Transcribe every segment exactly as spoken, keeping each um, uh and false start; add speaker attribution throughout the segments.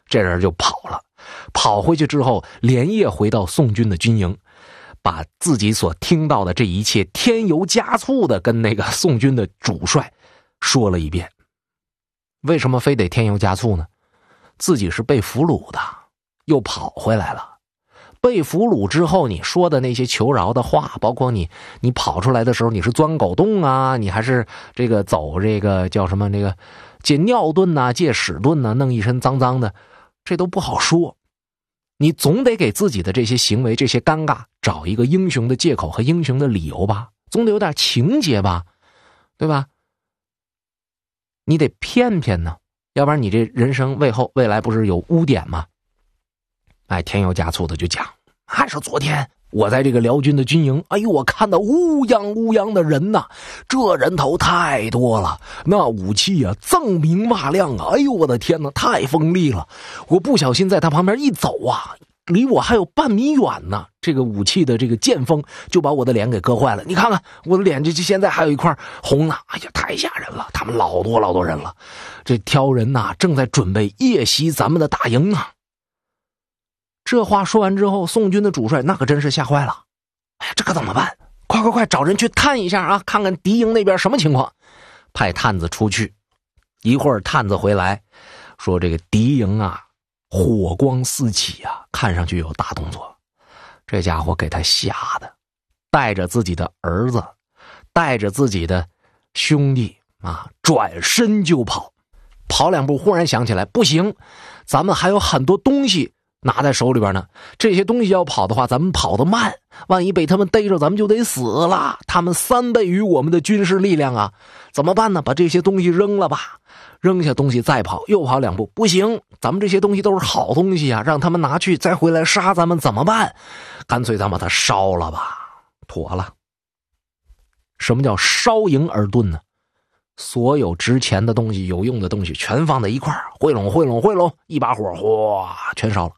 Speaker 1: 这人就跑了。跑回去之后，连夜回到宋军的军营，把自己所听到的这一切添油加醋的跟那个宋军的主帅说了一遍。为什么非得添油加醋呢？自己是被俘虏的，又跑回来了。被俘虏之后，你说的那些求饶的话，包括你你跑出来的时候，你是钻狗洞啊，你还是这个走这个叫什么那个借尿遁呐、借屎遁呐，弄一身脏脏的，这都不好说。你总得给自己的这些行为、这些尴尬找一个英雄的借口和英雄的理由吧，总得有点情节吧，对吧？你得骗骗呢，要不然你这人生未后未来不是有污点吗？哎，添油加醋的就讲，还是昨天我在这个辽军的军营，哎呦，我看到乌泱乌泱的人呐，这人头太多了，那武器啊锃明瓦亮啊，哎呦我的天哪，太锋利了！我不小心在他旁边一走啊，离我还有半米远呢，这个武器的这个剑锋就把我的脸给割坏了。你看看我的脸，这现在还有一块红呢，哎呀，太吓人了！他们老多老多人了，这挑人呐正在准备夜袭咱们的大营呢。这话说完之后，宋军的主帅那可真是吓坏了。哎呀，这可怎么办？快快快，找人去探一下啊，看看敌营那边什么情况。派探子出去，一会儿探子回来说，这个敌营啊火光四起啊，看上去有大动作。这家伙给他吓的，带着自己的儿子，带着自己的兄弟啊，转身就跑。跑两步忽然想起来，不行，咱们还有很多东西拿在手里边呢，这些东西要跑的话，咱们跑得慢，万一被他们逮着，咱们就得死了。他们三倍于我们的军事力量啊，怎么办呢？把这些东西扔了吧，扔下东西再跑，又跑两步，不行，咱们这些东西都是好东西啊，让他们拿去再回来杀咱们怎么办？干脆咱把它烧了吧，妥了。什么叫烧营而遁呢？所有值钱的东西、有用的东西全放在一块儿，汇拢汇拢汇拢，一把火哗全烧了。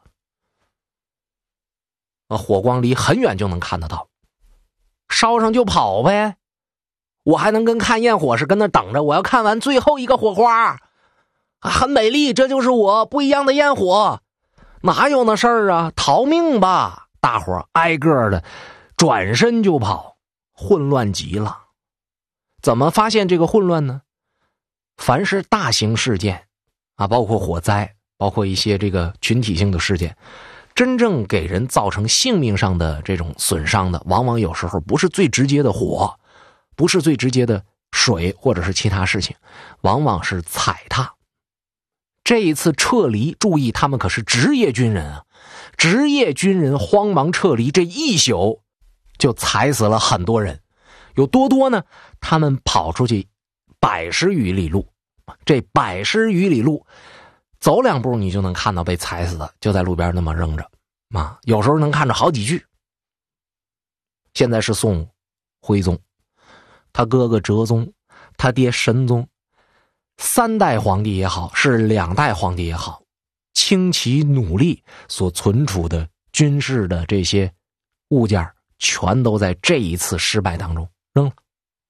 Speaker 1: 火光离很远就能看得到，烧上就跑呗。我还能跟看焰火似跟那等着，我要看完最后一个火花，很美丽，这就是我不一样的焰火。哪有那事儿啊？逃命吧！大伙挨个的转身就跑，混乱极了。怎么发现这个混乱呢？凡是大型事件啊，包括火灾，包括一些这个群体性的事件，真正给人造成性命上的这种损伤的，往往有时候不是最直接的火，不是最直接的水，或者是其他事情，往往是踩踏。这一次撤离，注意他们可是职业军人啊，职业军人慌忙撤离，这一宿就踩死了很多人。有多多呢？他们跑出去百十余里路，这百十余里路走两步你就能看到被踩死的，就在路边那么扔着啊，有时候能看着好几具。现在是宋徽宗，他哥哥哲宗，他爹神宗，三代皇帝也好，是两代皇帝也好，倾其努力所存储的军事的这些物件全都在这一次失败当中扔了。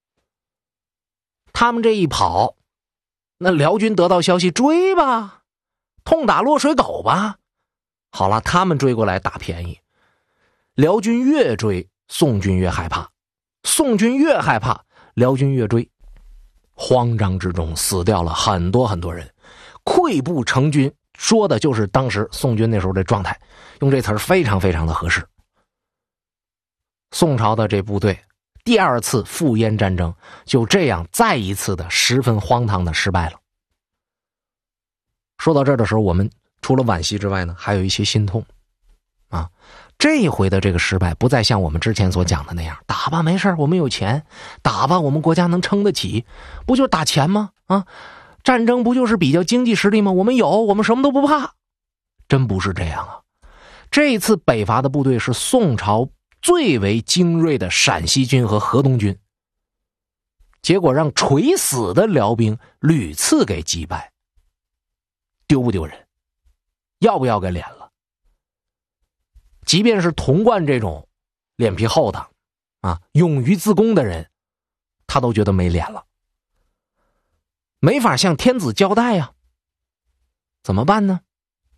Speaker 1: 他们这一跑，那辽军得到消息，追吧，痛打落水狗吧。好了，他们追过来打便宜，辽军越追，宋军越害怕，宋军越害怕，辽军越追。慌张之中死掉了很多很多人，溃不成军，说的就是当时宋军那时候的状态，用这词儿非常非常的合适。宋朝的这部队第二次赴燕战争就这样再一次的十分荒唐的失败了。说到这儿的时候，我们除了惋惜之外呢，还有一些心痛啊。这一回的这个失败不再像我们之前所讲的那样，打吧没事，我们有钱，打吧我们国家能撑得起，不就是打钱吗？啊，战争不就是比较经济实力吗？我们有，我们什么都不怕。真不是这样啊。这一次北伐的部队是宋朝最为精锐的陕西军和河东军，结果让垂死的辽兵屡次给击败，丢不丢人？要不要给脸了？即便是童贯这种脸皮厚的啊，勇于自宫的人，他都觉得没脸了，没法向天子交代呀。怎么办呢？